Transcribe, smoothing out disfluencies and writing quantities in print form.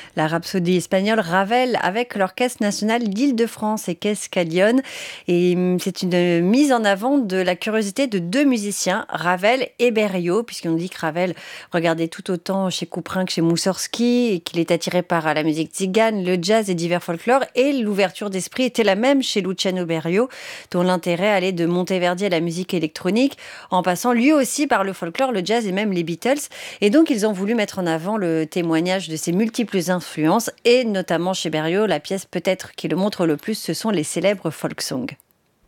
La Rhapsodie espagnole, Ravel avec l'Orchestre national d'Île-de-France et Cascadione. Et c'est une mise en avant de la curiosité de deux musiciens, Ravel et Berriot, puisqu'on dit que Ravel regardait tout autant chez Couperin que chez Moussorgsky et qu'il est attiré par la musique tzigane, le jazz et divers folklores. Et l'ouverture d'esprit était la même chez Luciano Berio, dont l'intérêt allait de Monteverdi à la musique électronique, en passant lui aussi par le folklore, le jazz et même les Beatles. Et donc, ils ont voulu mettre en avant le témoignage de ces multiples influences, et notamment chez Berio, la pièce peut-être qui le montre le plus, ce sont les célèbres folk songs.